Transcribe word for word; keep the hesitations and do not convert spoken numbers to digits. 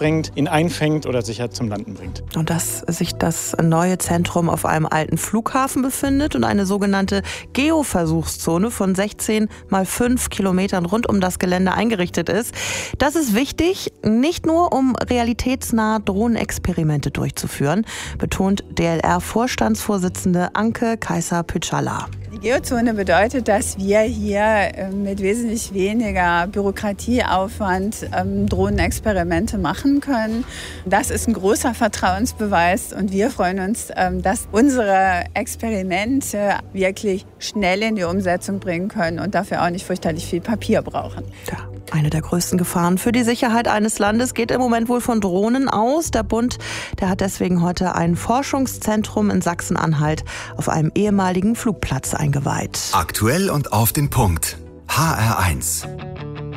bringt, ihn einfängt oder sicher zum Landen bringt. Und dass sich das neue Zentrum auf einem alten Flughafen befindet und eine sogenannte Geoversuchszone von sechzehn mal fünf Kilometern rund um das Gelände eingerichtet ist. Das ist wichtig, nicht nur um realitätsnahe Drohnenexperimente durchzuführen, betont D L R-Vorstandsvorsitzende Anke Kaiser-Pütschala. Die Geozone bedeutet, dass wir hier mit wesentlich weniger Bürokratieaufwand ähm, Drohnenexperimente machen können. Das ist ein großer Vertrauensbeweis und wir freuen uns, ähm, dass unsere Experimente wirklich schnell in die Umsetzung bringen können und dafür auch nicht fürchterlich viel Papier brauchen. Ja. Eine der größten Gefahren für die Sicherheit eines Landes geht im Moment wohl von Drohnen aus. Der Bund, der hat deswegen heute ein Forschungszentrum in Sachsen-Anhalt auf einem ehemaligen Flugplatz eingeweiht. Aktuell und auf den Punkt. H R eins.